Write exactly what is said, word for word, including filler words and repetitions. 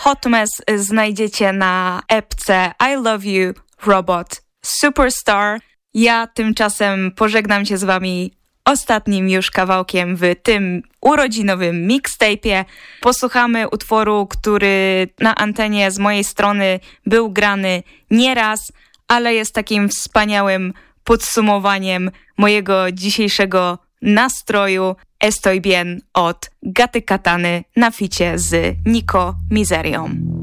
Hot Mess znajdziecie na epce I Love You Robot Superstar. Ja tymczasem pożegnam się z wami ostatnim już kawałkiem w tym urodzinowym mixtape'ie. Posłuchamy utworu, który na antenie z mojej strony był grany nieraz, ale jest takim wspaniałym podsumowaniem mojego dzisiejszego nastroju. Estoy bien od Gaty Katany na ficie z Nico Miserią.